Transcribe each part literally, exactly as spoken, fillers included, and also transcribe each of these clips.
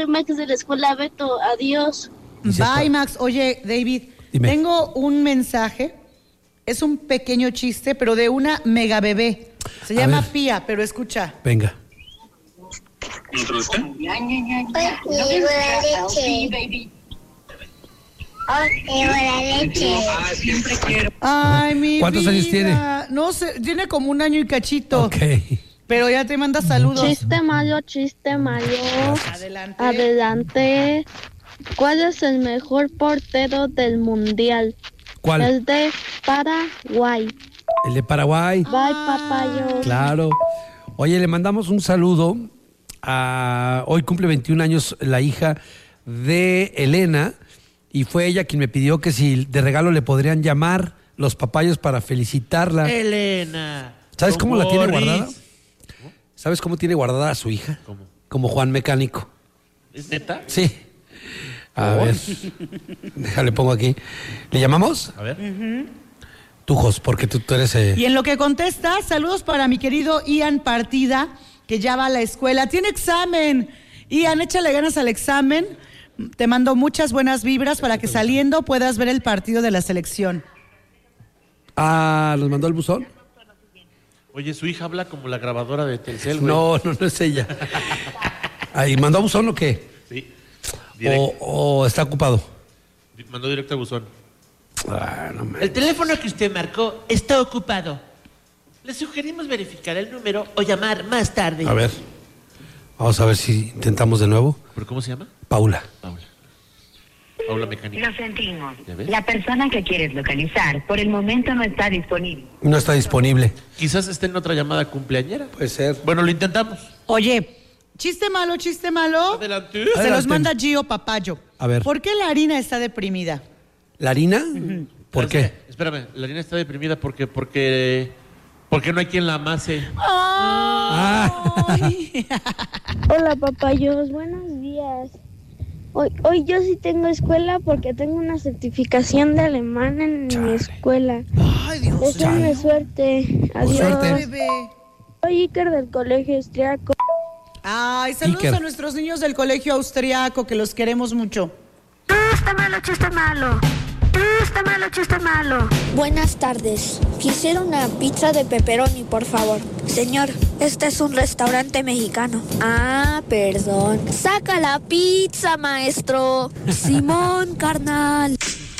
soy Max de la escuela Beto. Adiós. Bye, Max. Oye, David, Dime. tengo un mensaje. Es un pequeño chiste, pero de una mega bebé. Se A llama ver. Pía, pero escucha. Venga. ¿Introduzca? Hoy quiero la leche. Hoy quiero la leche. Ah, siempre quiero. Ay, mi ¿Cuántos vida. años tiene? No sé, tiene como un año y cachito. Ok. Pero ya te manda saludos. Chiste malo, chiste malo. Adelante. Adelante. ¿Cuál es el mejor portero del mundial? ¿Cuál? El de Paraguay. El de Paraguay. Bye, papayo. Claro. Oye, le mandamos un saludo a... Hoy cumple veintiún años la hija de Elena y fue ella quien me pidió que si de regalo le podrían llamar los papayos para felicitarla. Elena. ¿Sabes cómo la tiene Boris. guardada? ¿Sabes cómo tiene guardada a su hija? ¿Cómo? Como Juan Mecánico. ¿Es neta? Sí. A ¿Por? ver. Déjale, pongo aquí. ¿Le llamamos? A ver. Uh-huh. Tú, Jos, porque tú, tú eres... Eh... Y en lo que contesta, saludos para mi querido Ian Partida, que ya va a la escuela. Tiene examen. Ian, échale ganas al examen. Te mando muchas buenas vibras para que saliendo puedas ver el partido de la selección. Ah, ¿nos mandó el buzón? Oye, su hija habla como la grabadora de Telcel, güey. No, no, no es ella. Ahí, ¿mandó a buzón o qué? Sí. O, o está ocupado. Mandó directo a buzón. Ah, no me... El teléfono que usted marcó está ocupado. Le sugerimos verificar el número o llamar más tarde. A ver. Vamos a ver si intentamos de nuevo. ¿Pero cómo se llama? Paula. Paula. Paula Mecánica. Lo sentimos. La persona que quieres localizar por el momento no está disponible. No está disponible. Quizás esté en otra llamada cumpleañera. Puede ser. Bueno, lo intentamos. Oye, chiste malo, chiste malo. Adelante. Se Adelante. los manda Gio Papayo. A ver. ¿Por qué la harina está deprimida? ¿La harina? Uh-huh. ¿Por qué? Espérame, la harina está deprimida porque, porque, porque no hay quien la amase. Ah. Hola, papayos. Buenos días. Hoy, hoy yo sí tengo escuela porque tengo una certificación de alemán en Chale. mi escuela. Ay, Dios. Deseenme suerte. Adiós. Suerte. Bebé. Soy Iker del Colegio Austriaco. Ay, saludos Iker. a nuestros niños del colegio austriaco, que los queremos mucho. Chiste malo, chiste malo. Chiste malo, chiste malo. Buenas tardes. Quisiera una pizza de pepperoni, por favor. Señor, este es un restaurante mexicano. Ah, perdón. Saca la pizza, maestro. Simón, carnal.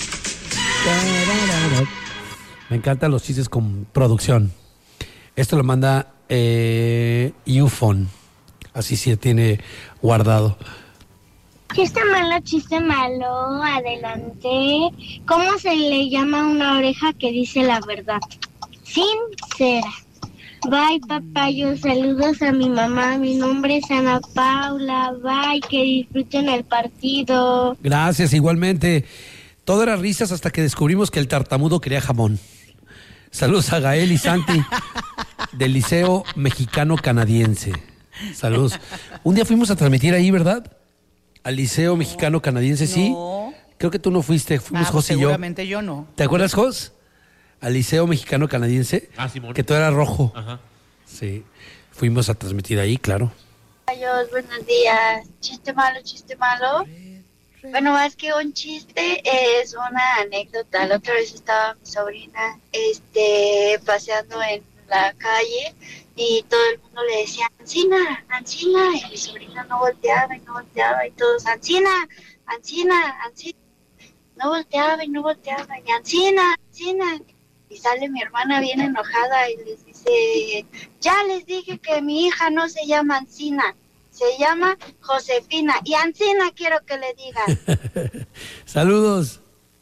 Me encantan los chistes con producción. Esto lo manda eh, Ufon. Así sí tiene guardado. Chiste malo, chiste malo, adelante. ¿Cómo se le llama a una oreja que dice la verdad? Sincera. Bye, papayo. Saludos a mi mamá. Mi nombre es Ana Paula. Bye, que disfruten el partido. Gracias, igualmente. Todo era risas hasta que descubrimos que el tartamudo quería jamón. Saludos a Gael y Santi del Liceo Mexicano Canadiense. Saludos. Un día fuimos a transmitir ahí, ¿verdad? Al Liceo Mexicano Canadiense, sí. No. Creo que tú no fuiste, fuimos Ah, Jos y yo. seguramente yo no. ¿Te acuerdas, Jos? Al Liceo Mexicano Canadiense. Ah, Simón. Que todo era rojo. Ajá. Sí. Fuimos a transmitir ahí, claro. Adiós, buenos días. Chiste malo, chiste malo. Bueno, más que un chiste, es una anécdota. La otra vez estaba mi sobrina este, paseando en la calle y todo el mundo le decía, Ancina, Ancina, y mi sobrina no volteaba y no volteaba y todos, Ancina, Ancina, Ancina, no volteaba y no volteaba y Ancina, Ancina. Y sale mi hermana bien enojada y les dice, ya les dije que mi hija no se llama Ancina, se llama Josefina y Ancina quiero que le digan. Saludos.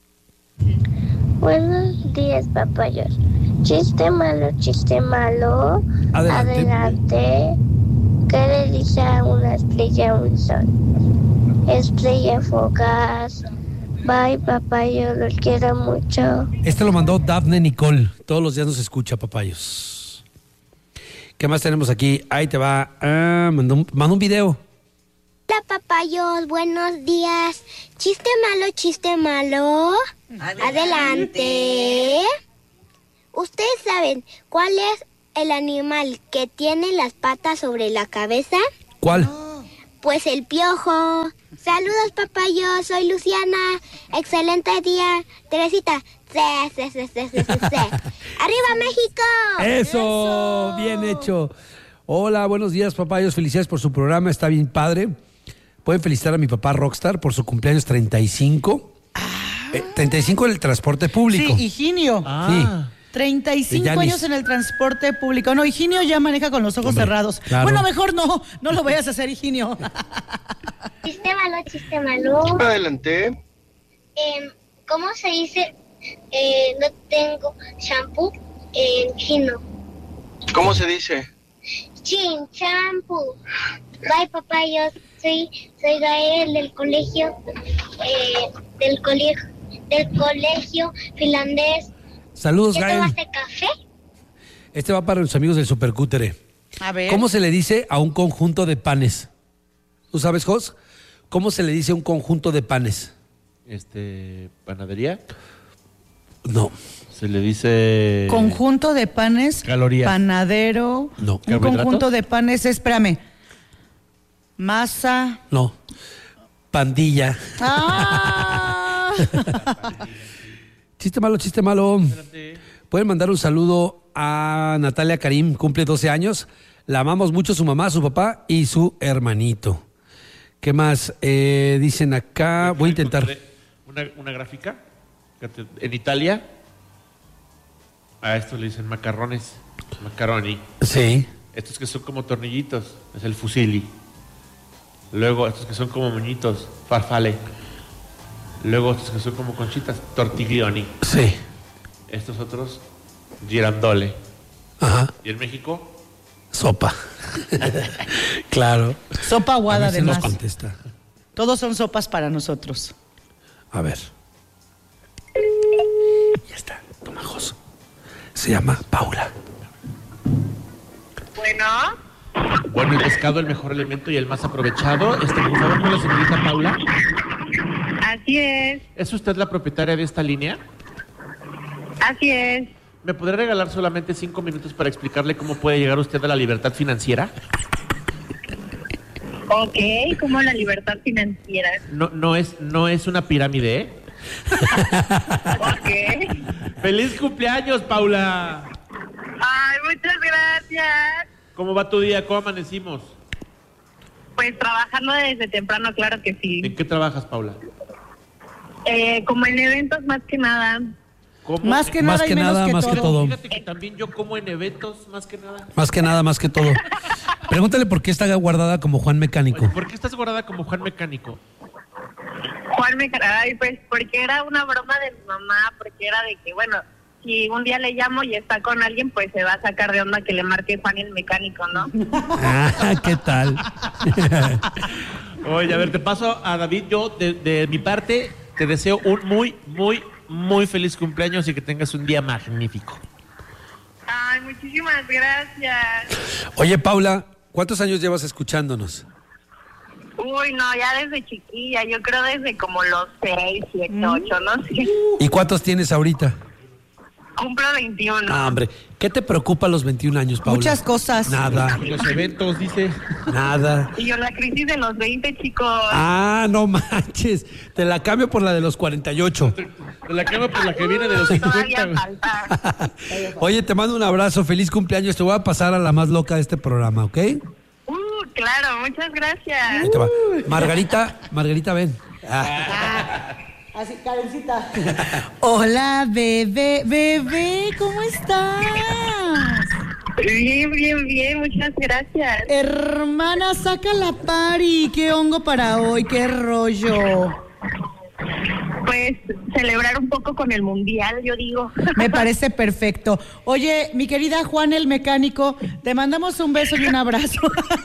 Buenos días, papayos. Chiste malo, chiste malo. Adelante. Adelante. ¿Qué le dice a una estrella a un sol? Estrella fugaz. Bye, papayo, los quiero mucho. Este lo mandó Daphne Nicole. Todos los días nos escucha, papayos. ¿Qué más tenemos aquí? Ahí te va. Ah, mandó un, mandó un video. Hola, papayos, buenos días. Chiste malo, chiste malo. Adelante. Adelante. ¿Ustedes saben cuál es el animal que tiene las patas sobre la cabeza? ¿Cuál? Pues el Piojo. Saludos, papayo. Soy Luciana. Excelente día. Teresita. Sí, sí, sí, sí, sí, sí. ¡Arriba, México! Eso, Eso. bien hecho. Hola, buenos días, papayos. Felicidades por su programa, está bien padre. Pueden felicitar a mi papá Rockstar por su cumpleaños treinta y cinco. Ah. Eh, treinta y cinco en el transporte público. Sí, Higinio. Ah. treinta y cinco De Yanis. años en el transporte público. No, Higinio ya maneja con los ojos Hombre, cerrados. claro. Bueno, mejor no, no lo vayas a hacer, Higinio. Chiste malo, chiste malo. Adelante. Eh, ¿Cómo se dice eh, no tengo shampoo en chino? ¿Cómo se dice? Chin, shampoo. Bye, papayos. Soy, soy Gael del colegio, eh, del colegio, del colegio finlandés. Saludos, ¿Ya Gael. tomaste café? Este va para los amigos del Supercútere. A ver. ¿Cómo se le dice a un conjunto de panes? ¿Tú sabes, Jos? ¿Cómo se le dice a un conjunto de panes? Este, panadería. No. Se le dice... Conjunto de panes. Calorías. Panadero. No. Un ¿Carbohidratos? conjunto de panes, espérame. Masa. No. Pandilla. ¡Ah! Chiste malo, chiste malo. Pueden mandar un saludo a Natalia Karim, cumple doce años. La amamos mucho, su mamá, su papá y su hermanito. ¿Qué más? Eh, dicen acá, voy a intentar. Una, una gráfica. Fíjate, en Italia, a estos le dicen macarrones, macaroni. Sí. Estos que son como tornillitos, es el fusilli. Luego estos que son como moñitos, farfalle. Luego estos que son como conchitas, tortiglioni. Sí. Estos otros, girandole. Ajá. Y en México, Sopa. Claro. Sopa aguada, A ver si nos además. contesta. Todos son sopas para nosotros. A ver. Ya está, toma, Jos. Se llama Paula. Bueno, bueno, el pescado, el mejor elemento y el más aprovechado. Este, por favor, con la señorita Paula. así es, ¿Es usted la propietaria de esta línea? así es. ¿Me podrá regalar solamente cinco minutos para explicarle cómo puede llegar usted a la libertad financiera? Ok, como la libertad financiera. No, no es, no es una pirámide, ¿eh? Ok. ¡Feliz cumpleaños, Paula! Ay, muchas gracias. ¿Cómo va tu día? ¿Cómo amanecimos? Pues trabajando desde temprano, claro que sí. ¿En qué trabajas, Paula? Eh, como en eventos más que nada. ¿Cómo? Más que Más nada que y menos nada, que más todo. que todo. Fíjate que también yo como en eventos, más que nada. Más que nada, más que todo. Pregúntale por qué está guardada como Juan Mecánico. Oye, ¿por qué estás guardada como Juan Mecánico? Juan me caray, pues porque era una broma de mi mamá, porque era de que, bueno, si un día le llamo y está con alguien, pues se va a sacar de onda que le marque Juan el mecánico, ¿no? Ah, ¿qué tal? Oye, a ver, te paso a David. Yo, de, de mi parte, te deseo un muy, muy, muy feliz cumpleaños y que tengas un día magnífico. Ay, muchísimas gracias. Oye, Paula, ¿cuántos años llevas escuchándonos? Uy, no, ya desde chiquilla, yo creo desde como los seis, siete, ocho, no sé. ¿Y cuántos tienes ahorita? Cumplo veintiuno. Ah, hombre, ¿qué te preocupa a los veintiún años, Paula? Muchas cosas. Nada, Y los eventos, dice. nada. Y yo la crisis de los veinte, chicos. Ah, no manches. Te la cambio por la de los cuarenta y ocho. De la cama por la que viene de los Todavía cincuenta. falta. Oye, te mando un abrazo. Feliz cumpleaños. Te voy a pasar a la más loca de este programa, ¿ok? Uh, claro, muchas gracias. Ahí te va. Margarita, Margarita, ven. Así, Karencita. Hola, bebé, bebé, ¿cómo estás? Bien, bien, bien, muchas gracias. Hermana, saca la pari. ¿Qué hongo para hoy? ¿Qué rollo? Pues celebrar un poco con el mundial, yo digo. Me parece perfecto. Oye, mi querida Juan el mecánico, te mandamos un beso y un abrazo.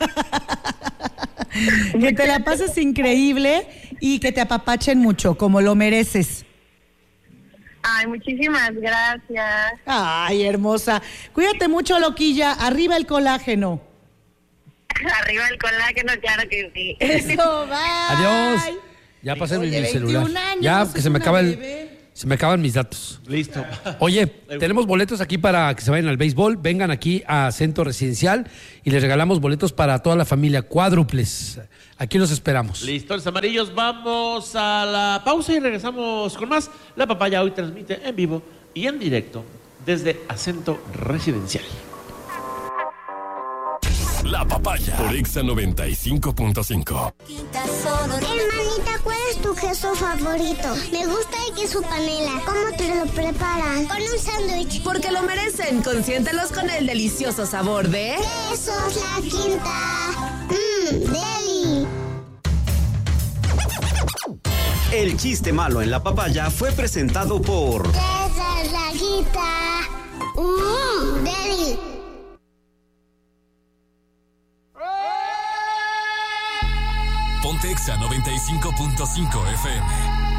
Que te la pases increíble y que te apapachen mucho, como lo mereces. Ay, muchísimas gracias. Ay, hermosa. Cuídate mucho, loquilla. Arriba el colágeno. Arriba el colágeno, claro que sí. Eso, bye. Adiós. Ya pasé mi Oye, celular. veintiún años, Ya, es que se me una acaba el, bebé. Se me acaban mis datos. Listo. Oye, tenemos boletos aquí para que se vayan al béisbol. Vengan aquí a Centro Residencial y les regalamos boletos para toda la familia, cuádruples. Aquí los esperamos. Listones amarillos, vamos a la pausa y regresamos con más. La Papaya hoy transmite en vivo y en directo desde Acento Residencial. La Papaya por Exa noventa y cinco punto cinco. Hermanita, ¿cuál es tu queso favorito? Me gusta el queso panela. ¿Cómo te lo preparan? Con un sándwich. Porque lo merecen. Consiéntelos con el delicioso sabor de... Quesos La Quinta. Mmm, deli. El chiste malo en La Papaya fue presentado por... Quesos La Quinta. Mmm, deli. Ponte Exa noventa y cinco punto cinco F M.